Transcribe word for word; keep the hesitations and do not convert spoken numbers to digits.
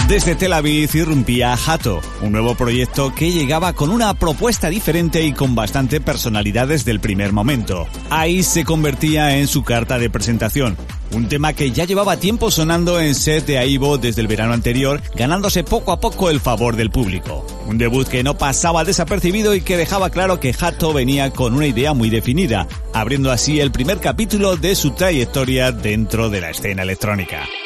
Desde Tel Aviv irrumpía Hato, un nuevo proyecto que llegaba con una propuesta diferente y con bastante personalidad desde el primer momento. Ahí se convertía en su carta de presentación, un tema que ya llevaba tiempo sonando en set de Aibo desde el verano anterior, ganándose poco a poco el favor del público. Un debut que no pasaba desapercibido y que dejaba claro que Hato venía con una idea muy definida, abriendo así el primer capítulo de su trayectoria dentro de la escena electrónica.